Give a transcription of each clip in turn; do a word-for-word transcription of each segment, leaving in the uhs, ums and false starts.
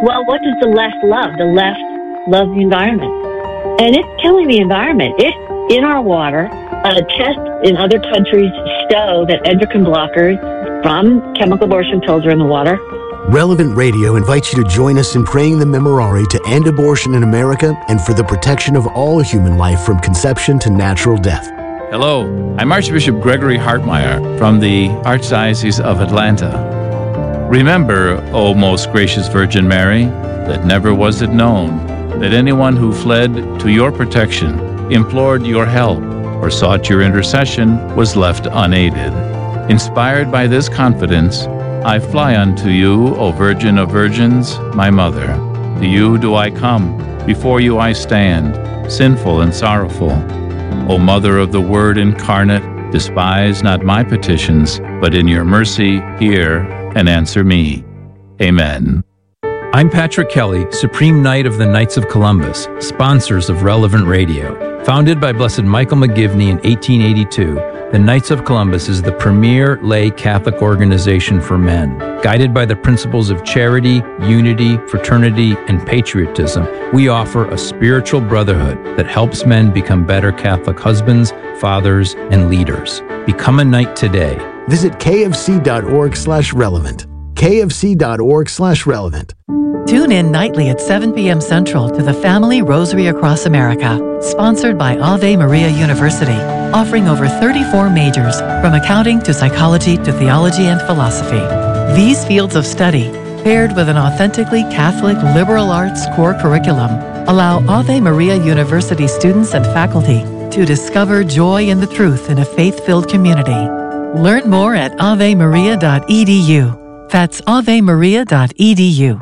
Well, what does the left love? The left loves the environment. And it's killing the environment. It's in our water. Uh, tests in other countries show that endocrine blockers from chemical abortion pills are in the water. Relevant Radio invites you to join us in praying the Memorare to end abortion in America and for the protection of all human life from conception to natural death. Hello, I'm Archbishop Gregory Hartmeyer from the Archdiocese of Atlanta. Remember, O most gracious Virgin Mary, that never was it known that anyone who fled to your protection, implored your help, or sought your intercession was left unaided. Inspired by this confidence, I fly unto you, O Virgin of Virgins, my Mother. To you do I come, before you I stand, sinful and sorrowful. O Mother of the Word incarnate, despise not my petitions, but in your mercy hear and answer me. Amen. I'm Patrick Kelly, Supreme Knight of the Knights of Columbus, sponsors of Relevant Radio. Founded by Blessed Michael McGivney in eighteen eighty-two, the Knights of Columbus is the premier lay Catholic organization for men. Guided by the principles of charity, unity, fraternity, and patriotism, we offer a spiritual brotherhood that helps men become better Catholic husbands, fathers, and leaders. Become a knight today. Visit kfc.org slash relevant. kfc.org slash relevant. Tune in nightly at seven p.m. Central to the Family Rosary Across America, sponsored by Ave Maria University, offering over thirty-four majors, from accounting to psychology to theology and philosophy. These fields of study, paired with an authentically Catholic liberal arts core curriculum, allow Ave Maria University students and faculty to discover joy in the truth in a faith-filled community. Learn more at ave maria dot e d u. That's ave maria dot e d u.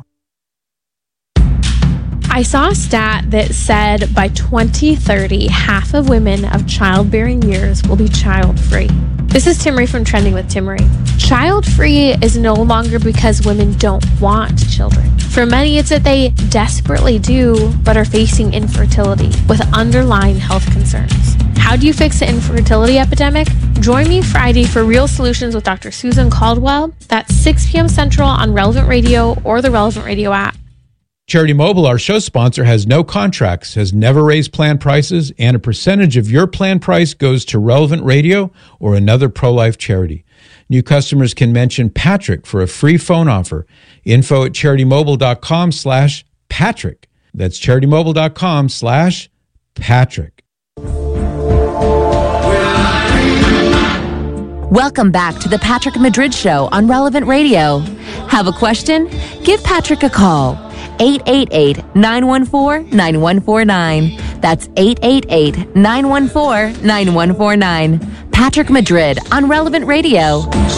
I saw a stat that said by twenty thirty, half of women of childbearing years will be child-free. This is Timmery from Trending with Timmery. Child-free is no longer because women don't want children. For many, it's that they desperately do, but are facing infertility with underlying health concerns. How do you fix the infertility epidemic? Join me Friday for Real Solutions with Doctor Susan Caldwell. That's six p.m. Central on Relevant Radio or the Relevant Radio app. Charity Mobile, our show sponsor, has no contracts, has never raised plan prices, and a percentage of your plan price goes to Relevant Radio or another pro-life charity. New customers can mention Patrick for a free phone offer. Info at charitymobile.com slash Patrick. That's charitymobile.com slash Patrick. Welcome back to the Patrick Madrid Show on Relevant Radio. Have a question? Give Patrick a call. eight eight eight, nine one four, nine one four nine. That's eight eight eight, nine one four, nine one four nine. Patrick Madrid on Relevant Radio.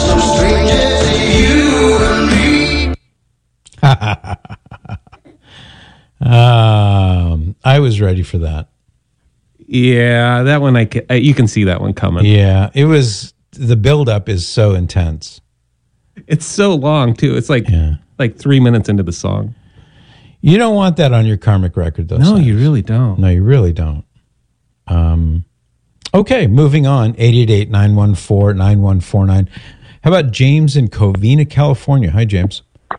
um, I was ready for that. Yeah, that one, I can, you can see that one coming. Yeah, it was, the buildup is so intense. It's so long, too. It's like yeah. like three minutes into the song. You don't want that on your karmic record, though. No, Science. you really don't. No, you really don't. Um, okay, moving on. eight eight eight, nine one four, nine one four nine. How about James in Covina, California? Hi, James.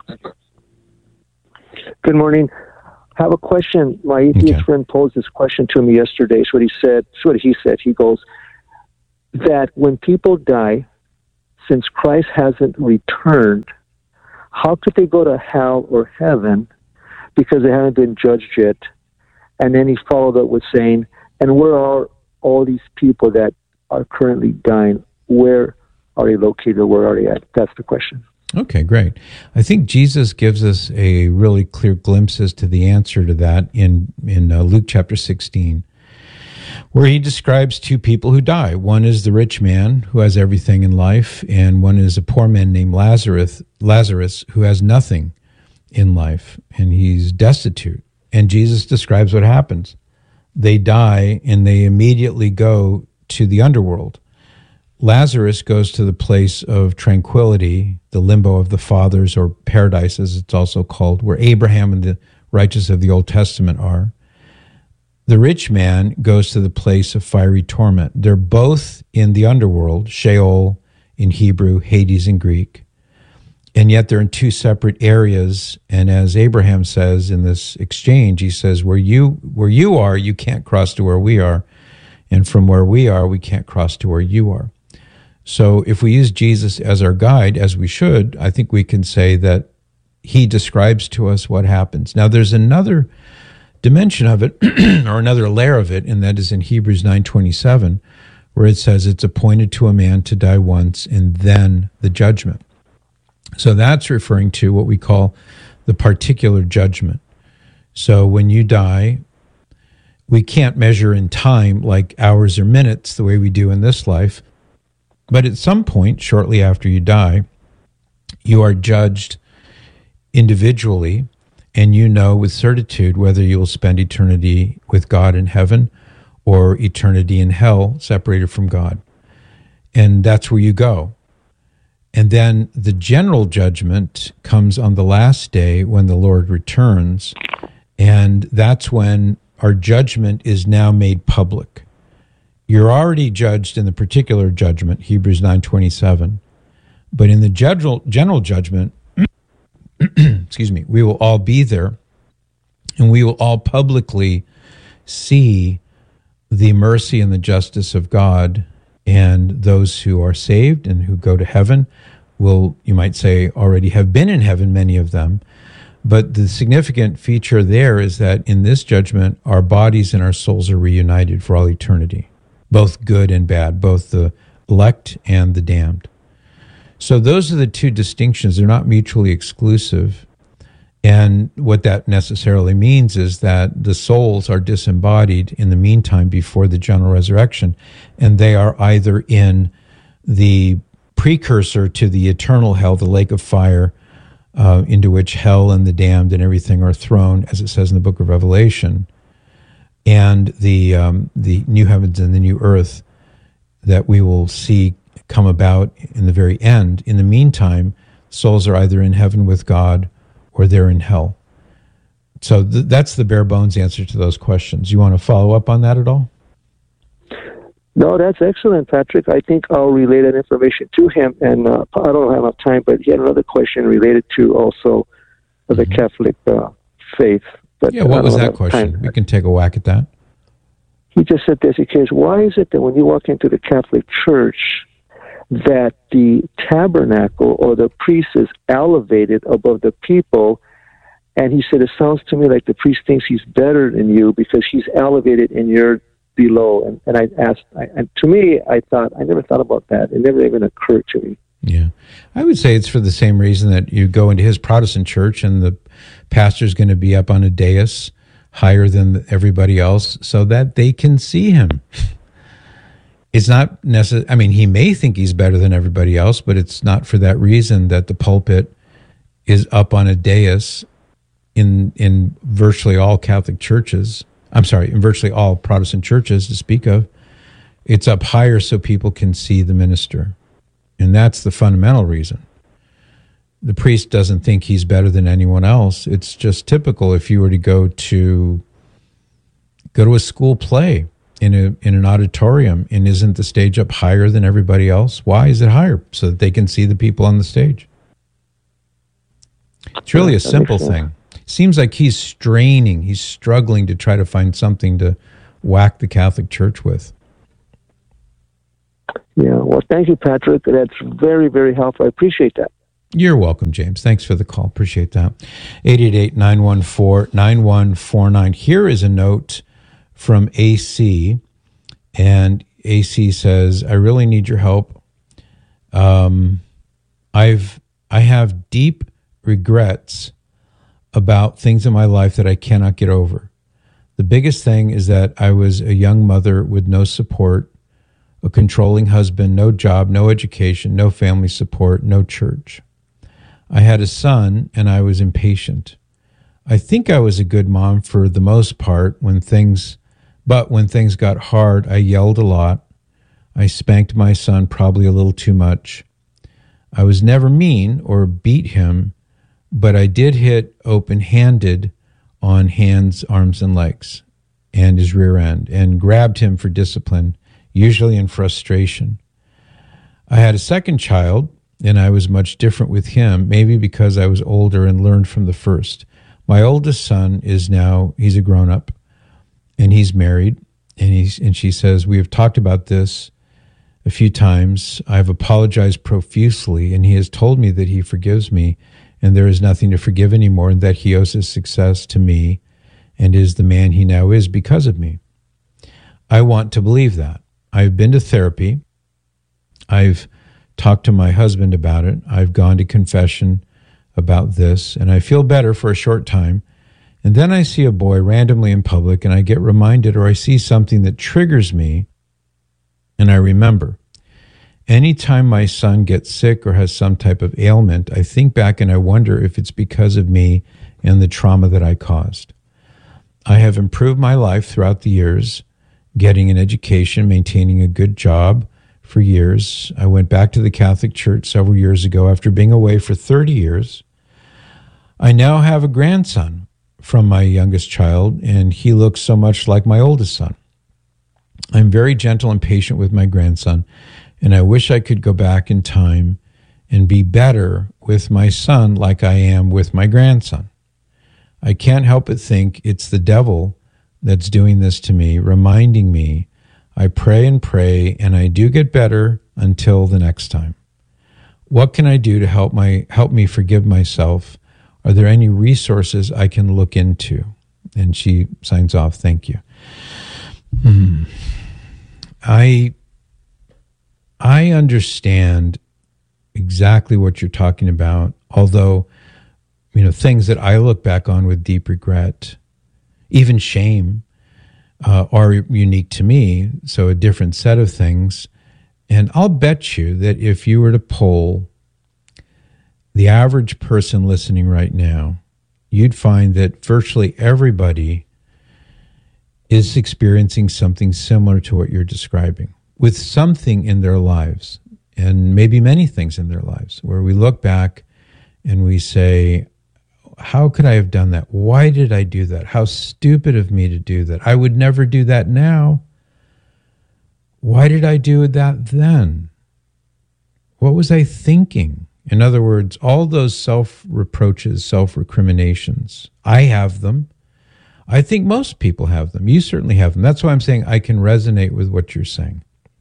Good morning. I have a question. My atheist okay. friend posed this question to me yesterday. So what he said, so what he said, he goes, that when people die, since Christ hasn't returned, how could they go to hell or heaven because they haven't been judged yet? And then he followed up with saying, and where are all these people that are currently dying? Where are they located? Where are they at? That's the question. Okay, great. I think Jesus gives us a really clear glimpse as to the answer to that in, in uh, Luke chapter sixteen, where he describes two people who die. One is the rich man who has everything in life, and one is a poor man named Lazarus, Lazarus who has nothing in life, and he's destitute. And Jesus describes what happens. They die, and they immediately go to the underworld. Lazarus goes to the place of tranquility, the limbo of the fathers, or paradise as it's also called, where Abraham and the righteous of the Old Testament are. The rich man goes to the place of fiery torment. They're both in the underworld, Sheol in Hebrew, Hades in Greek. And yet they're in two separate areas. And as Abraham says in this exchange, he says, where you where you are, you can't cross to where we are. And from where we are, we can't cross to where you are. So if we use Jesus as our guide, as we should, I think we can say that he describes to us what happens. Now, there's another dimension of it, or another layer of it, and that is in Hebrews nine twenty-seven, where it says it's appointed to a man to die once and then the judgment. So that's referring to what we call the particular judgment. So when you die, we can't measure in time like hours or minutes the way we do in this life. But at some point, shortly after you die, you are judged individually, and you know with certitude whether you will spend eternity with God in heaven or eternity in hell, separated from God. And that's where you go. And then the general judgment comes on the last day when the Lord returns, and that's when our judgment is now made public. You're already judged in the particular judgment, Hebrews nine twenty-seven, but in the general general judgment, excuse me, we will all be there, and we will all publicly see the mercy and the justice of God, and those who are saved and who go to heaven will, you might say, already have been in heaven, many of them. But the significant feature there is that in this judgment, our bodies and our souls are reunited for all eternity, both good and bad, both the elect and the damned. So those are the two distinctions. They're not mutually exclusive. And what that necessarily means is that the souls are disembodied in the meantime before the general resurrection, and they are either in the precursor to the eternal hell, the lake of fire, uh, into which hell and the damned and everything are thrown, as it says in the book of Revelation, and the um, the new heavens and the new earth that we will see come about in the very end. In the meantime, souls are either in heaven with God or they're in hell. So th- that's the bare bones answer to those questions. You want to follow up on that at all? No, that's excellent, Patrick. I think I'll relay that information to him. And uh, I don't have enough time, but he had another question related to also the mm-hmm. Catholic uh, faith. But yeah, what was that question? Time. We can take a whack at that. He just said this. He says, why is it that when you walk into the Catholic Church, that the tabernacle or the priest is elevated above the people? And he said, it sounds to me like the priest thinks he's better than you because he's elevated and you're below. And, and I asked, I, and to me, I thought, I never thought about that. It never even occurred to me. Yeah. I would say it's for the same reason that you go into his Protestant church and the pastor's going to be up on a dais higher than everybody else so that they can see him. It's not necessary. I mean, he may think he's better than everybody else, but it's not for that reason that the pulpit is up on a dais in in virtually all Catholic churches. I'm sorry, in virtually all Protestant churches to speak of. It's up higher so people can see the minister. And that's the fundamental reason. The priest doesn't think he's better than anyone else. It's just typical if you were to go to go to a school play in a in an auditorium, and isn't the stage up higher than everybody else? Why is it higher? So that they can see the people on the stage. It's really a simple thing. Seems like he's straining, he's struggling to try to find something to whack the Catholic Church with. Yeah, well, thank you, Patrick. That's very, very helpful. I appreciate that. You're welcome, James. Thanks for the call. Appreciate that. eight eight eight, nine one four, nine one four nine. Here is a note from A C, and A C says, I really need your help. Um, I've I have deep regrets about things in my life that I cannot get over. The biggest thing is that I was a young mother with no support, a controlling husband, no job, no education, no family support, no church. I had a son, and I was impatient. I think I was a good mom for the most part, when things, but when things got hard, I yelled a lot. I spanked my son probably a little too much. I was never mean or beat him, but I did hit open-handed on hands, arms, and legs, and his rear end, and grabbed him for discipline, usually in frustration. I had a second child, and I was much different with him, maybe because I was older and learned from the first. My oldest son is now, he's a grown-up, and he's married, and he's and she says, we have talked about this a few times. I've apologized profusely, and he has told me that he forgives me, and there is nothing to forgive anymore, and that he owes his success to me and is the man he now is because of me. I want to believe that. I've been to therapy. I've talked to my husband about it. I've gone to confession about this, and I feel better for a short time. And then I see a boy randomly in public, and I get reminded, or I see something that triggers me, and I remember. Anytime my son gets sick or has some type of ailment, I think back and I wonder if it's because of me and the trauma that I caused. I have improved my life throughout the years, getting an education, maintaining a good job for years. I went back to the Catholic Church several years ago after being away for thirty years. I now have a grandson from my youngest child, and he looks so much like my oldest son. I'm very gentle and patient with my grandson, and I wish I could go back in time and be better with my son like I am with my grandson. I can't help but think it's the devil that's doing this to me, reminding me I pray and pray, and I do get better until the next time. What can I do to help my help me forgive myself? Are there any resources I can look into? And she signs off, thank you. Hmm. I I understand exactly what you're talking about, although, you know, things that I look back on with deep regret, even shame, uh, are unique to me, so a different set of things. And I'll bet you that if you were to poll the average person listening right now, you'd find that virtually everybody is experiencing something similar to what you're describing, with something in their lives, and maybe many things in their lives, where we look back and we say, how could I have done that? Why did I do that? How stupid of me to do that. I would never do that now. Why did I do that then? What was I thinking? In other words, all those self-reproaches, self-recriminations, I have them. I think most people have them. You certainly have them. That's why I'm saying I can resonate with what you're saying.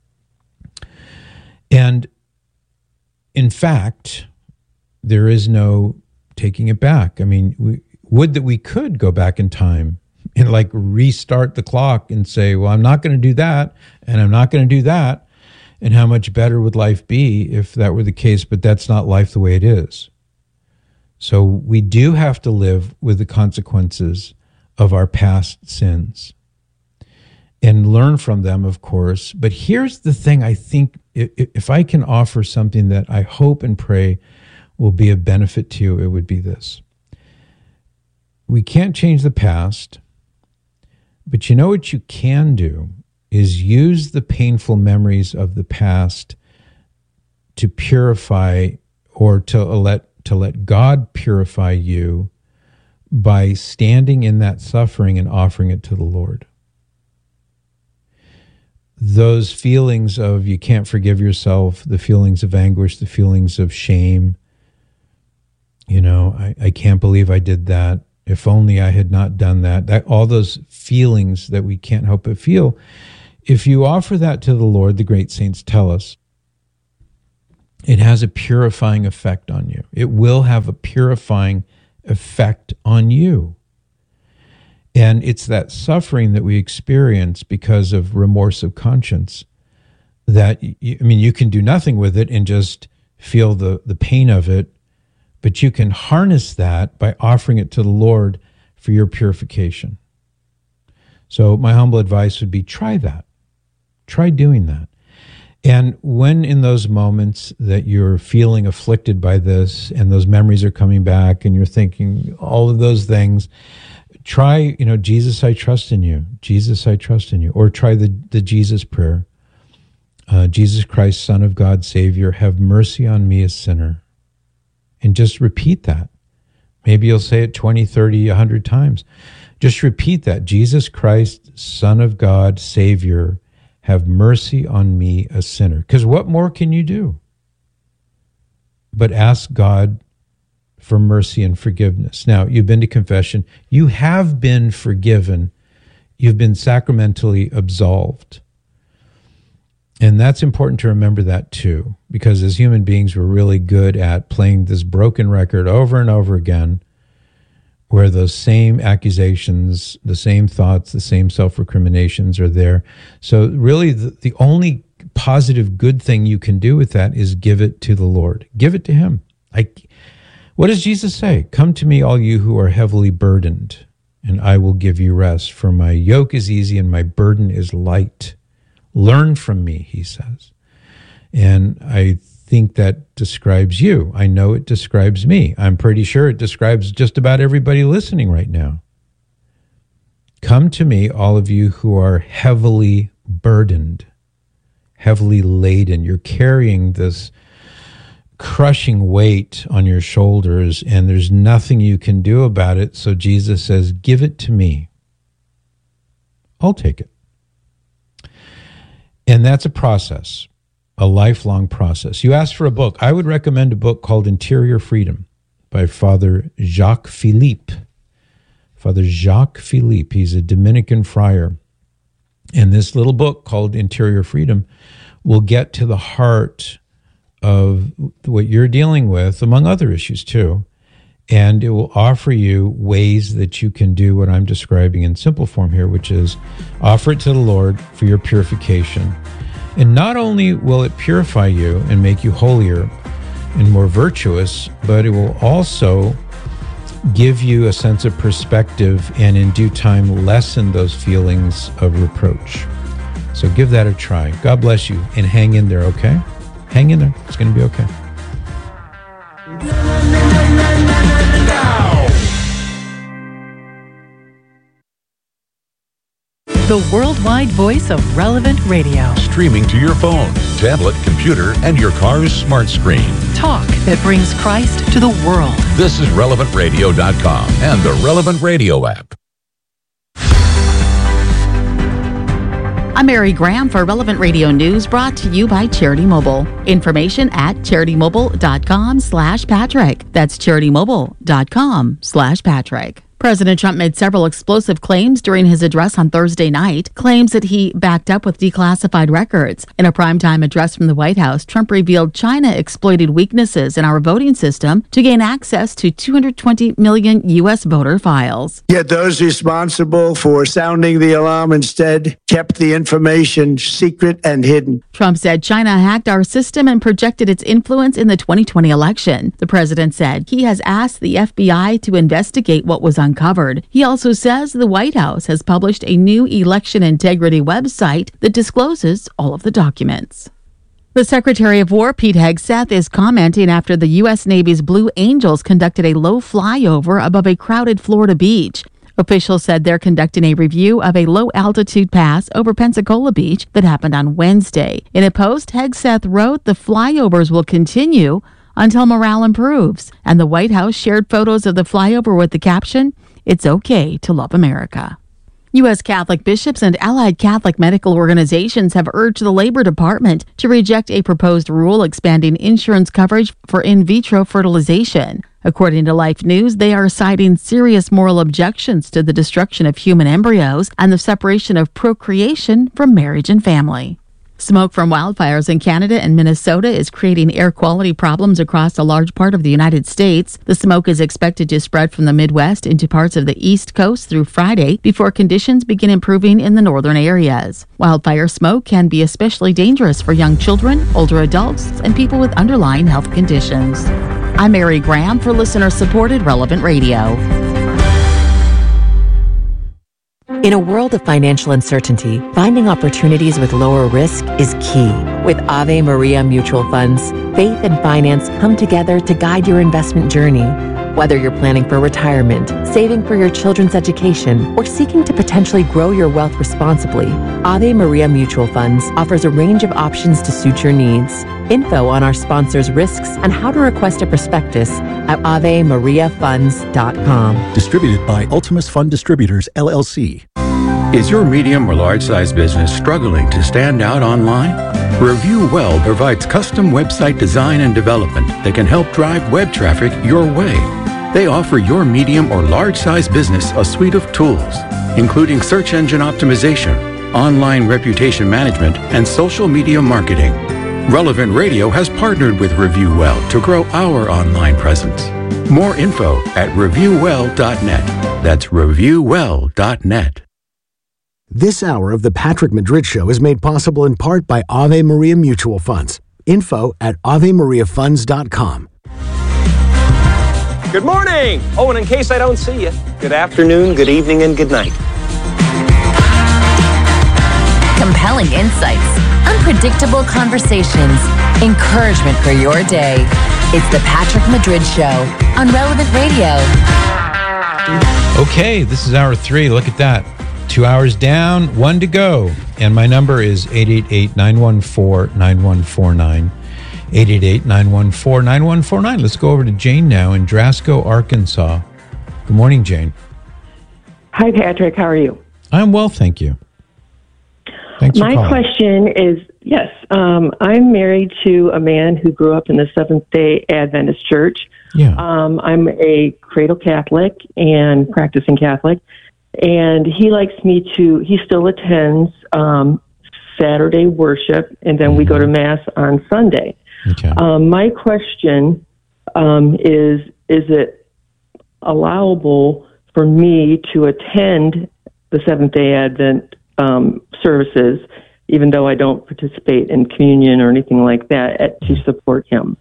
And in fact, there is no taking it back. I mean, we, would that we could go back in time and like restart the clock and say, well, I'm not going to do that, and I'm not going to do that. And how much better would life be if that were the case? But that's not life the way it is. So we do have to live with the consequences of our past sins and learn from them, of course. But here's the thing. I think if I can offer something that I hope and pray will be of benefit to you, it would be this. We can't change the past, but you know what you can do is use the painful memories of the past to purify, or to let to let God purify you by standing in that suffering and offering it to the Lord. Those feelings of you can't forgive yourself, the feelings of anguish, the feelings of shame, you know, I, I can't believe I did that. If only I had not done that. That all those feelings that we can't help but feel. If you offer that to the Lord, the great saints tell us, it has a purifying effect on you. It will have a purifying effect on you. And it's that suffering that we experience because of remorse of conscience that, I mean, you can do nothing with it and just feel the, the pain of it, but you can harness that by offering it to the Lord for your purification. So my humble advice would be try that. Try doing that. And when in those moments that you're feeling afflicted by this and those memories are coming back and you're thinking all of those things, try, you know, Jesus, I trust in you. Jesus, I trust in you. Or try the, the Jesus prayer. Uh, Jesus Christ, Son of God, Savior, have mercy on me, a sinner. And just repeat that. Maybe you'll say it twenty, thirty, one hundred times. Just repeat that. Jesus Christ, Son of God, Savior, have mercy on me, a sinner. Because what more can you do? but ask God for mercy and forgiveness. Now, you've been to confession. You have been forgiven. You've been sacramentally absolved. And that's important to remember that too, because as human beings, we're really good at playing this broken record over and over again, where those same accusations, the same thoughts, the same self-recriminations are there. So really the, the only positive good thing you can do with that is give it to the Lord. Give it to him. I, what does Jesus say? Come to me, all you who are heavily burdened, and I will give you rest. For my yoke is easy and my burden is light. Learn from me, he says. And I think that describes you. I know it describes me. I'm pretty sure it describes just about everybody listening right now. Come to me, all of you who are heavily burdened, heavily laden. You're carrying this crushing weight on your shoulders, and there's nothing you can do about it. So Jesus says, give it to me. I'll take it. And that's a process, a lifelong process. You asked for a book. I would recommend a book called Interior Freedom by Father Jacques Philippe. Father Jacques Philippe, he's a Dominican friar. And this little book called Interior Freedom will get to the heart of what you're dealing with, among other issues too. And it will offer you ways that you can do what I'm describing in simple form here, which is offer it to the Lord for your purification. And not only will it purify you and make you holier and more virtuous, but it will also give you a sense of perspective and in due time lessen those feelings of reproach. So give that a try. God bless you, and hang in there, okay? Hang in there. It's going to be okay. The worldwide voice of Relevant Radio. Streaming to your phone, tablet, computer, and your car's smart screen. Talk that brings Christ to the world. This is relevant radio dot com and the Relevant Radio app. I'm Mary Graham for Relevant Radio News, brought to you by Charity Mobile. Information at charity-mobile.com slash Patrick. That's charity-mobile.com slash Patrick. President Trump made several explosive claims during his address on Thursday night, claims that he backed up with declassified records. In a primetime address from the White House, Trump revealed China exploited weaknesses in our voting system to gain access to two hundred twenty million U S voter files. Yet those responsible for sounding the alarm instead kept the information secret and hidden. Trump said China hacked our system and projected its influence in the twenty twenty election. The president said he has asked the F B I to investigate what was uncovered. He also says the White House has published a new election integrity website that discloses all of the documents. The Secretary of War, Pete Hegseth, is commenting after the U S Navy's Blue Angels conducted a low flyover above a crowded Florida beach. Officials said they're conducting a review of a low-altitude pass over Pensacola Beach that happened on Wednesday. In a post, Hegseth wrote the flyovers will continue until morale improves, and the White House shared photos of the flyover with the caption, "It's okay to love America." U S Catholic bishops and allied Catholic medical organizations have urged the Labor Department to reject a proposed rule expanding insurance coverage for in vitro fertilization. According to Life News, they are citing serious moral objections to the destruction of human embryos and the separation of procreation from marriage and family. Smoke from wildfires in Canada and Minnesota is creating air quality problems across a large part of the United States. The smoke is expected to spread from the Midwest into parts of the East Coast through Friday before conditions begin improving in the northern areas. Wildfire smoke can be especially dangerous for young children, older adults, and people with underlying health conditions. I'm Mary Graham for listener-supported Relevant Radio. In a world of financial uncertainty, finding opportunities with lower risk is key. With Ave Maria Mutual Funds, faith and finance come together to guide your investment journey. Whether you're planning for retirement, saving for your children's education, or seeking to potentially grow your wealth responsibly, Ave Maria Mutual Funds offers a range of options to suit your needs. Info on our sponsors' risks and how to request a prospectus at ave maria funds dot com. Distributed by Ultimus Fund Distributors, L L C. Is your medium or large-sized business struggling to stand out online? Review Well provides custom website design and development that can help drive web traffic your way. They offer your medium or large-size business a suite of tools, including search engine optimization, online reputation management, and social media marketing. Relevant Radio has partnered with Review Well to grow our online presence. More info at review well dot net. That's review well dot net. This hour of the Patrick Madrid Show is made possible in part by Ave Maria Mutual Funds. Info at ave maria funds dot com. Good morning! Oh, and in case I don't see you, good afternoon, good evening, and good night. Compelling insights, unpredictable conversations, encouragement for your day. It's the Patrick Madrid Show on Relevant Radio. Okay, this is hour three. Look at that. Two hours down, one to go. And my number is eight eight eight, nine one four, nine one four nine. eight eight eight, nine one four, nine one four nine. Let's go over to Jane now in Drasco, Arkansas. Good morning, Jane. Hi, Patrick. How are you? I'm well, thank you. Thanks for My calling. question is, yes, um, I'm married to a man who grew up in the Seventh-day Adventist Church. Yeah. Um, I'm a cradle Catholic and practicing Catholic, and he likes me to, he still attends um, Saturday worship, and then mm-hmm. we go to Mass on Sunday. Okay. Um, my question um, is, is it allowable for me to attend the Seventh-day Advent um, services, even though I don't participate in communion or anything like that, at, to support him?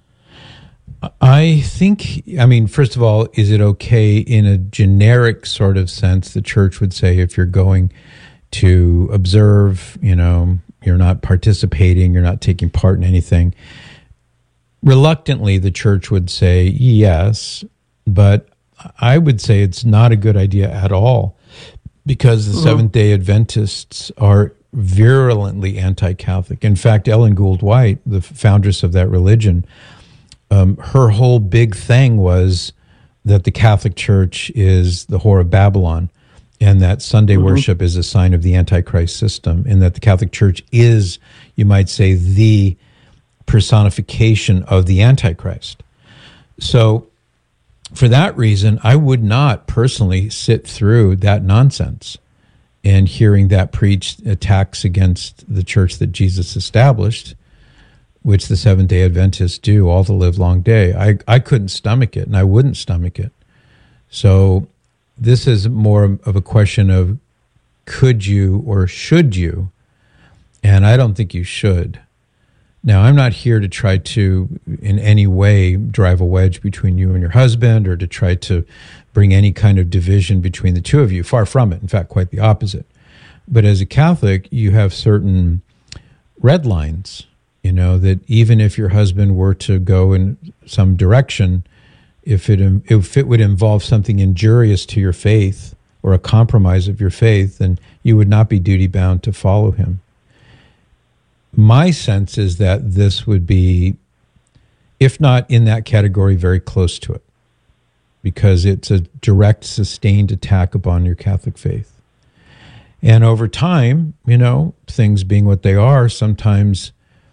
I think, I mean, first of all, is it okay in a generic sort of sense? The church would say if you're going to observe, you know, you're not participating, you're not taking part in anything. Reluctantly, the church would say yes, but I would say it's not a good idea at all, because the mm-hmm. Seventh-day Adventists are virulently anti-Catholic. In fact, Ellen Gould White, the foundress of that religion, um, her whole big thing was that the Catholic Church is the whore of Babylon, and that Sunday mm-hmm. worship is a sign of the Antichrist system, and that the Catholic Church is, you might say, the personification of the Antichrist. So for that reason, I would not personally sit through that nonsense and hearing that preached attacks against the church that Jesus established, which the Seventh-day Adventists do all the live long day. I, I couldn't stomach it, and I wouldn't stomach it. So this is more of a question of could you or should you, and I don't think you should. Now, I'm not here to try to, in any way, drive a wedge between you and your husband or to try to bring any kind of division between the two of you. Far from it. In fact, quite the opposite. But as a Catholic, you have certain red lines, you know, that even if your husband were to go in some direction, if it, if it would involve something injurious to your faith or a compromise of your faith, then you would not be duty-bound to follow him. My sense is that this would be, if not in that category, very close to it, because it's a direct, sustained attack upon your Catholic faith. And over time, you know, things being what they are, sometimes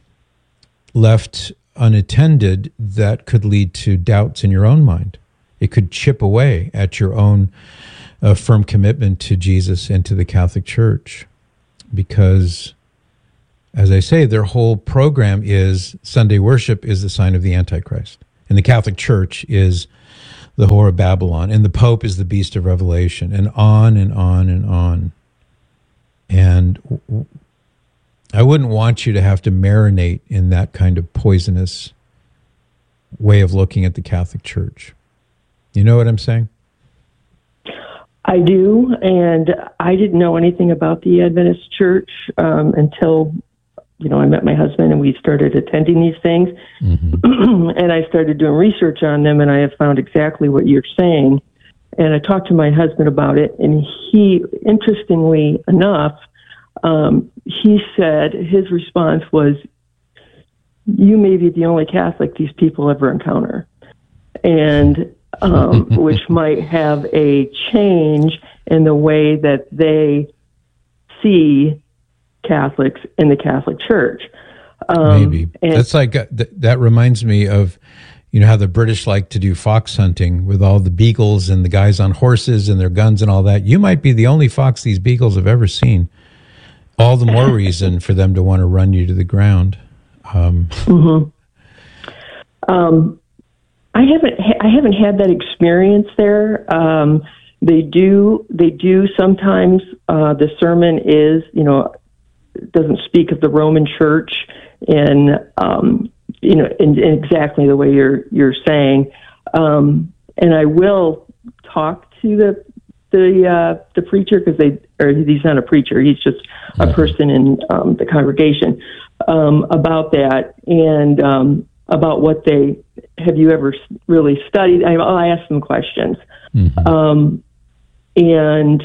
left unattended, that could lead to doubts in your own mind. It could chip away at your own uh, firm commitment to Jesus and to the Catholic Church, because, as I say, their whole program is Sunday worship is the sign of the Antichrist. And the Catholic Church is the whore of Babylon. And the Pope is the beast of Revelation. And on and on and on. And I wouldn't want you to have to marinate in that kind of poisonous way of looking at the Catholic Church. You know what I'm saying? I do. And I didn't know anything about the Adventist Church um, until... you know, I met my husband and we started attending these things. Mm-hmm. And I started doing research on them, and I have found exactly what you're saying. And I talked to my husband about it, and he, interestingly enough, um, he said his response was, you may be the only Catholic these people ever encounter. And um, which might have a change in the way that they see Catholics in the Catholic Church. Um, Maybe. and- That's like, uh, th- that reminds me of, you know, how the British like to do fox hunting with all the beagles and the guys on horses and their guns and all that. You might be the only fox these beagles have ever seen. All the more reason for them to want to run you to the ground. Um, mm-hmm. um, I haven't, I haven't had that experience there. Um, they do, they do sometimes, uh, the sermon is, you know, doesn't speak of the Roman Church and, um, you know, in, in exactly the way you're you're saying, um, and I will talk to the the uh, the preacher because they or he's not a preacher, he's just a person in um, the congregation um, about that and um, about what they have you ever really studied. I, I ask them questions, mm-hmm. um, and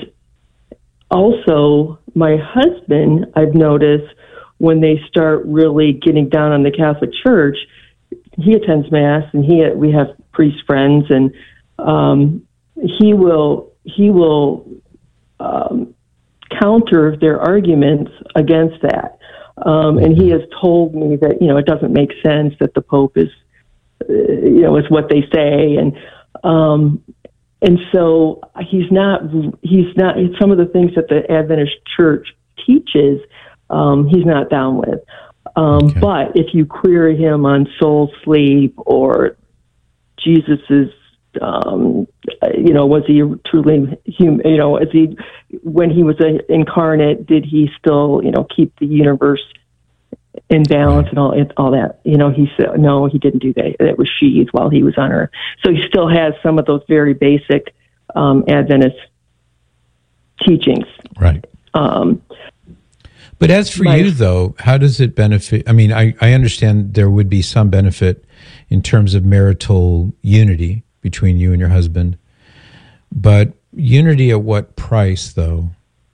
also my husband, I've noticed. When they start really getting down on the Catholic Church, he attends Mass and he we have priest friends, and um, he will he will um, counter their arguments against that. Um, and he has told me that you know it doesn't make sense that the Pope is uh, you know is what they say, and um, and so he's not he's not some of the things that the Adventist Church teaches. Um, he's not down with. Um, okay. But if you query him on soul sleep or Jesus's, um, you know, was he truly human? You know, is he when he was a, incarnate? Did he still, you know, keep the universe in balance right. and all and all that? You know, he said no, he didn't do that. It was she while he was on Earth. So he still has some of those very basic um, Adventist teachings. Right. Um, But as for you, though, how does it benefit? I mean, I, I understand there would be some benefit in terms of marital unity between you and your husband. But unity at what price, though?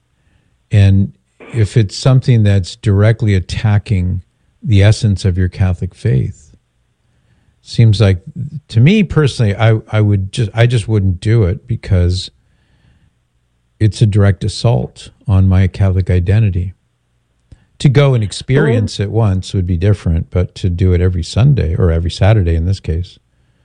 And if it's something that's directly attacking the essence of your Catholic faith, seems like, to me personally, I, I would just I just wouldn't do it because it's a direct assault on my Catholic identity. To go and experience it once would be different, but to do it every Sunday or every Saturday in this case,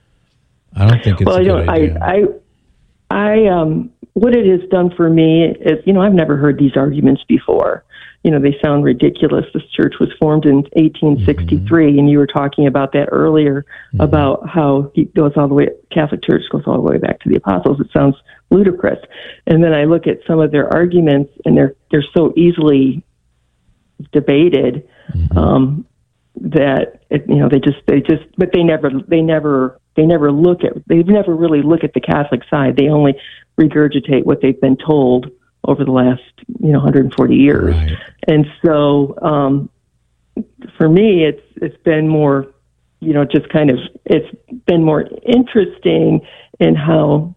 I don't think it's well, a you good know, idea. I, I, I, um, what it has done for me is, you know, I've never heard these arguments before. You know, they sound ridiculous. This church was formed in eighteen sixty-three, mm-hmm. and you were talking about that earlier mm-hmm. about how it goes all the way. Catholic Church goes all the way back to the apostles. It sounds ludicrous. And then I look at some of their arguments, and they're they're so easily debated mm-hmm. um, that it, you know they just they just but they never they never they never look at they never really look at the Catholic side. They only regurgitate what they've been told over the last you know one hundred forty years. Right. And so um, for me, it's it's been more you know just kind of it's been more interesting in how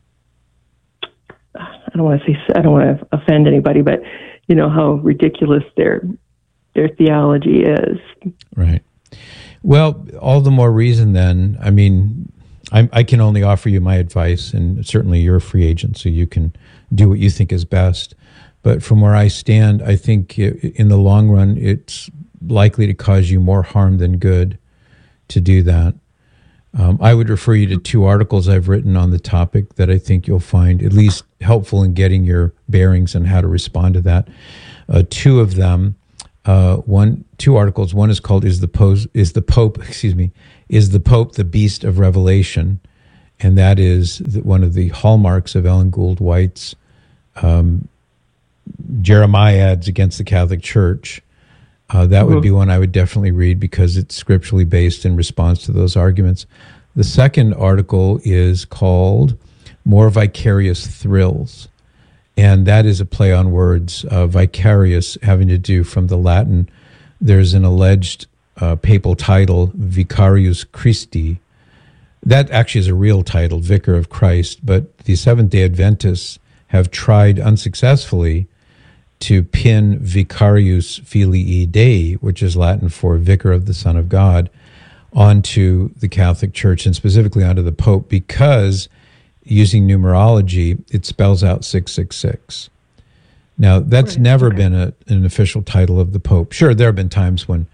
I don't want to say I don't want to offend anybody, but you know, how ridiculous their their theology is. Right. Well, all the more reason then, I mean, I, I can only offer you my advice, and certainly you're a free agent, so you can do what you think is best. But from where I stand, I think in the long run, it's likely to cause you more harm than good to do that. Um, I would refer you to two articles I've written on the topic that I think you'll find at least helpful in getting your bearings on how to respond to that. Uh, two of them, uh, one, two articles. One is called "Is the Pope is the Pope excuse me is the Pope the Beast of Revelation," and that is the, one of the hallmarks of Ellen Gould White's um, Jeremiads against the Catholic Church. Uh, that mm-hmm. would be one I would definitely read because it's scripturally based in response to those arguments. The second article is called More Vicarious Thrills, and that is a play on words, uh, vicarious having to do from the Latin. There's an alleged uh, papal title, Vicarius Christi. That actually is a real title, Vicar of Christ, but the Seventh-day Adventists have tried unsuccessfully to pin Vicarius Filii Dei, which is Latin for Vicar of the Son of God, onto the Catholic Church and specifically onto the Pope because, using numerology, it spells out six six six. Now, that's right. never okay. been a, an official title of the Pope. Sure, there have been times when,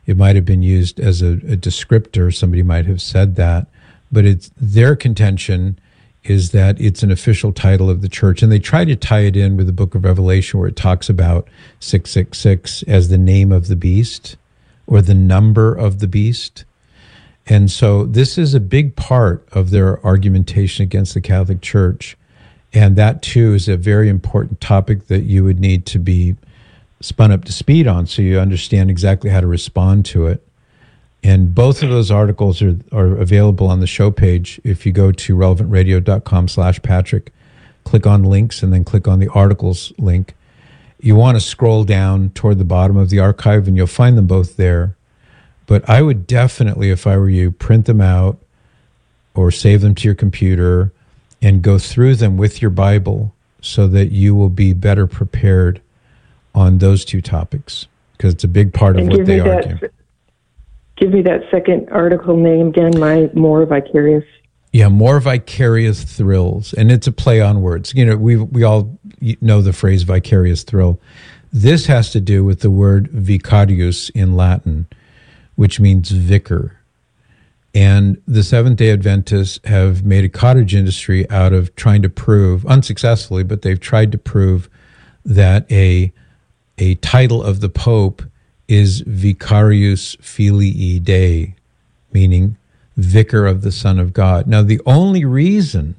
It might have been used as a, a descriptor. Somebody might have said that. But it's their contention is that it's an official title of the church. And they try to tie it in with the book of Revelation where it talks about six six six as the name of the beast or the number of the beast. And so this is a big part of their argumentation against the Catholic Church. And that, too, is a very important topic that you would need to be spun up to speed on so you understand exactly how to respond to it. And both of those articles are, are available on the show page. If you go to relevant radio dot com slash Patrick, click on links, and then click on the articles link. You want to scroll down toward the bottom of the archive, and you'll find them both there. But I would definitely, if I were you, print them out or save them to your computer and go through them with your Bible so that you will be better prepared on those two topics, because it's a big part of And what give they me argue. that, give me that second article name again, my More Vicarious. Yeah, More Vicarious Thrills. And it's a play on words. You know, we we all know the phrase vicarious thrill. This has to do with the word vicarius in Latin, which means vicar. And the Seventh-day Adventists have made a cottage industry out of trying to prove, unsuccessfully, but they've tried to prove that a a title of the Pope is Vicarius Filii Dei, meaning Vicar of the Son of God. Now, the only reason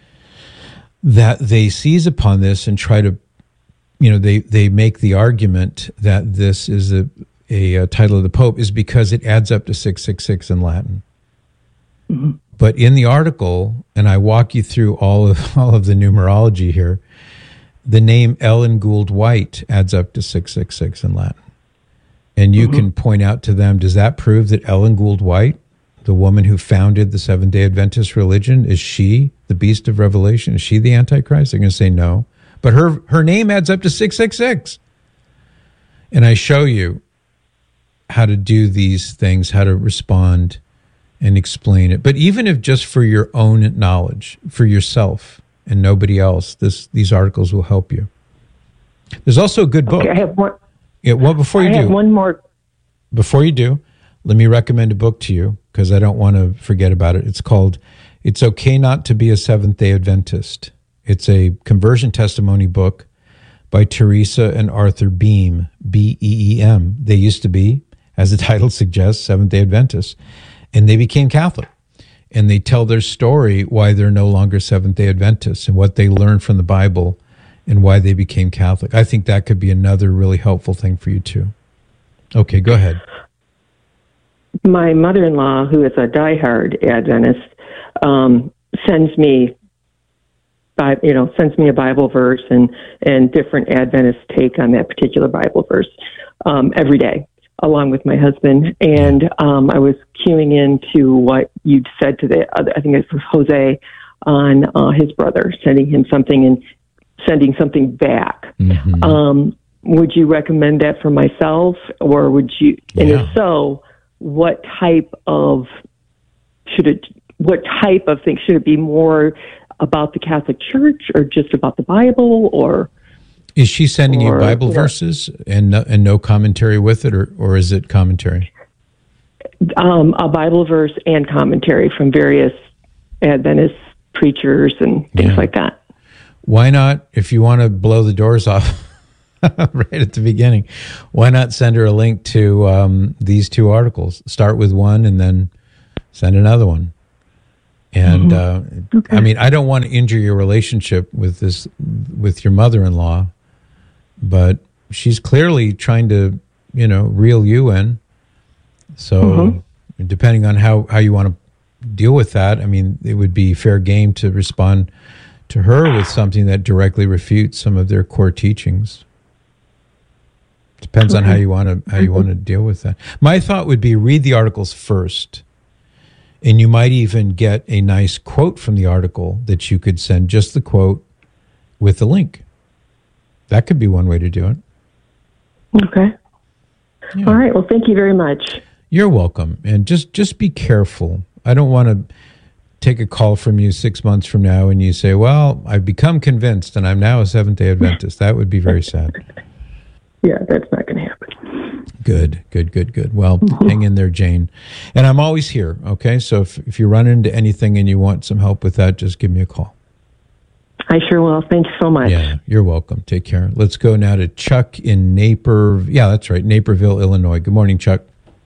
that they seize upon this and try to, you know, they, they make the argument that this is a, a, a title of the Pope is because it adds up to six six six in Latin. Mm-hmm. But in the article, and I walk you through all of all of the numerology here, the name Ellen Gould White adds up to six six six in Latin. And you mm-hmm. can point out to them, does that prove that Ellen Gould White, the woman who founded the Seventh-day Adventist religion, is she the beast of Revelation? Is she the Antichrist? They're going to say no. But her, her name adds up to six six six. And I show you how to do these things, how to respond and explain it. But even if just for your own knowledge, for yourself and nobody else, this these articles will help you. There's also a good book. Okay, I have one. Yeah, well, before you I do, have one more. Before you do, let me recommend a book to you because I don't want to forget about it. It's called "It's Okay Not to Be a Seventh-day Adventist." It's a conversion testimony book by Teresa and Arthur Beam, B E E M. They used to be, as the title suggests, Seventh-day Adventists, and they became Catholic. And they tell their story why they're no longer Seventh-day Adventists and what they learned from the Bible and why they became Catholic. I think that could be another really helpful thing for you too. Okay, go ahead. My mother-in-law, who is a diehard Adventist, um, sends me, Bi- you know, sends me a Bible verse and and different Adventist take on that particular Bible verse um, every day, along with my husband. And um, I was cueing into what you'd said to the, I think it was Jose, on uh, his brother, sending him something and sending something back. Mm-hmm. Um, would you recommend that for myself, or would you, yeah. and if so, what type of, should it, what type of thing, should it be more about the Catholic Church or just about the Bible, or? Is she sending or, you Bible yeah. verses and no, and no commentary with it, or, or is it commentary? Um, a Bible verse and commentary from various Adventist preachers and things yeah. like that. Why not, if you want to blow the doors off right at the beginning, why not send her a link to um, these two articles? Start with one and then send another one. And mm-hmm. uh, okay. I mean, I don't want to injure your relationship with this, with your mother-in-law, but she's clearly trying to, you know, reel you in. So mm-hmm. depending on how, how you want to deal with that, I mean, it would be fair game to respond to her with something that directly refutes some of their core teachings. Depends mm-hmm. on how you want to how you want to deal with that. My thought would be read the articles first. And you might even get a nice quote from the article that you could send, just the quote with the link. That could be one way to do it. Okay. Yeah. All right. Well, thank you very much. You're welcome. And just, just be careful. I don't want to take a call from you six months from now and you say, well, I've become convinced and I'm now a Seventh-day Adventist. That would be very sad. Yeah, that's not going to happen. Good, good, good, good. Well, hang in there, Jane. And I'm always here, okay? So if, if you run into anything and you want some help with that, just give me a call. I sure will. Thanks so much. Yeah, you're welcome. Take care. Let's go now to Chuck in Naper. Yeah, that's right, Naperville, Illinois. Good morning, Chuck.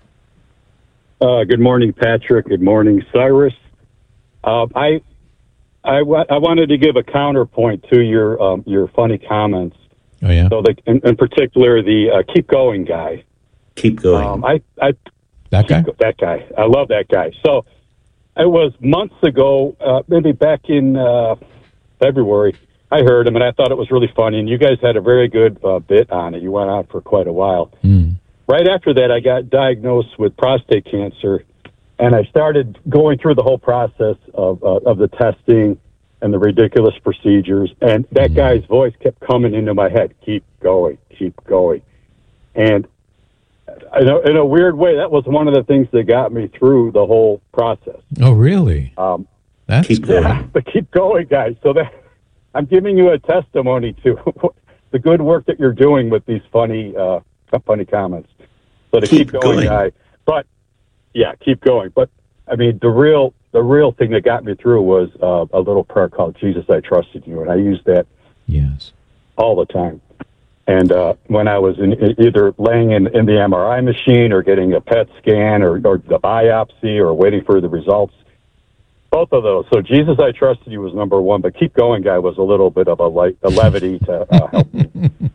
Uh, good morning, Patrick. Good morning, Cyrus. Uh, I, I, w- I wanted to give a counterpoint to your um, your funny comments. Oh yeah. So, the, in, in particular, the uh, keep going guy. Keep going. Um, I, I that guy. Keep, that guy. I love that guy. So, it was months ago, uh, maybe back in uh, February. I heard him, and I thought it was really funny. And you guys had a very good uh, bit on it. You went on for quite a while. Mm. Right after that, I got diagnosed with prostate cancer, and I started going through the whole process of uh, of the testing and the ridiculous procedures. And that mm. guy's voice kept coming into my head: "Keep going, keep going." And in a, in a weird way, that was one of the things that got me through the whole process. Oh, really? Um, That's keep good. Yeah, the keep going, guys. So that I'm giving you a testimony to the good work that you're doing with these funny, uh, funny comments. So to keep, keep going, going, guy. But yeah, keep going. But I mean, the real, the real thing that got me through was uh, a little prayer called "Jesus, I Trusted You," and I use that yes all the time. And uh, when I was in, either laying in, in the M R I machine or getting a P E T scan or, or the biopsy or waiting for the results, both of those. So Jesus, I Trusted You was number one, but keep going, guy was a little bit of a, light, a levity to uh, help me.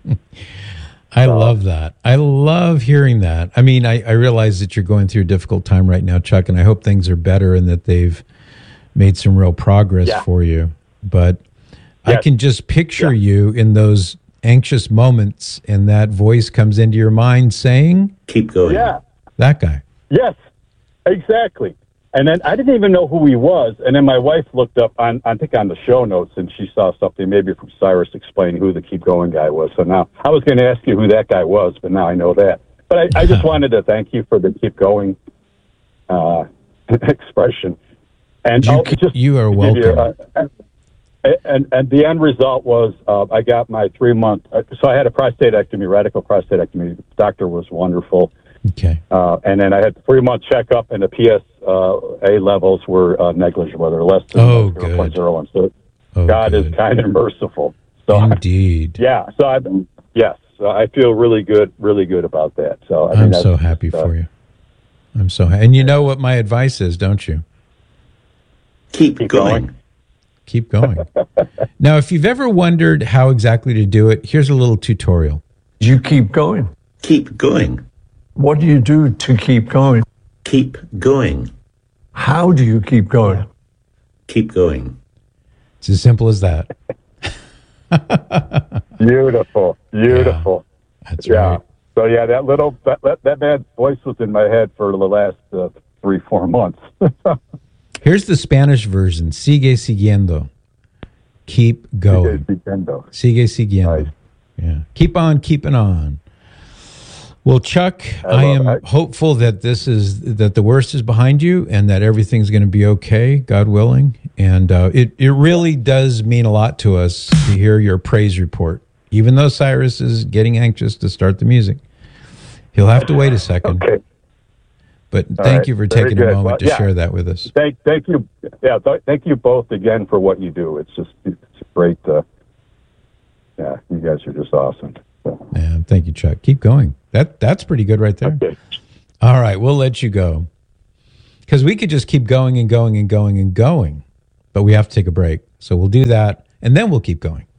I love that. I love hearing that. I mean, I, I realize that you're going through a difficult time right now, Chuck, and I hope things are better and that they've made some real progress yeah. for you. But yes. I can just picture yeah. you in those anxious moments, and that voice comes into your mind saying, keep going. Yeah. That guy. Yes, exactly. And then I didn't even know who he was. And then my wife looked up on, I think on the show notes, and she saw something maybe from Cyrus explaining who the keep going guy was. So now I was going to ask you who that guy was, but now I know that. But I, I just wanted to thank you for the keep going uh, expression. And you, I'll just you are welcome. You, uh, and, and and the end result was uh, I got my three month. Uh, so I had a prostatectomy, radical prostatectomy. The doctor was wonderful. Okay. Uh, and then I had the three month checkup, and the P S A levels were uh, negligible. They're less than oh, zero point zero one. So oh, God good. is kind and merciful. So indeed. I, yeah. So I yes. So I feel really good, really good about that. So I mean, I'm that's, so happy uh, for you. I'm so happy. And you know what my advice is, don't you? Keep, keep going. going. Keep going. Now, if you've ever wondered how exactly to do it, here's a little tutorial. You keep going. Keep going. What do you do to keep going? Keep going. How do you keep going? Keep going. It's as simple as that. Beautiful. Beautiful. Yeah, that's yeah. right. So, yeah, that little, that, that, that man's voice was in my head for the last uh, three, four months. Here's the Spanish version. Sigue siguiendo. Keep going. Sigue siguiendo. Sigue siguiendo. Right. Yeah. Keep on keeping on. Well, Chuck, I, I am I, hopeful that this is that the worst is behind you and that everything's going to be okay, God willing. And uh, it it really does mean a lot to us to hear your praise report. Even though Cyrus is getting anxious to start the music, he'll have to wait a second. Okay. But All thank right. you for Very taking good. a moment well, to yeah. share that with us. Thank, thank you. Yeah, th- thank you both again for what you do. It's just it's great. Uh, yeah, you guys are just awesome. So. Yeah, thank you, Chuck. Keep going. That that's pretty good right there. Okay. All right, we'll let you go because we could just keep going and going and going and going, but we have to take a break. So we'll do that, and then we'll keep going.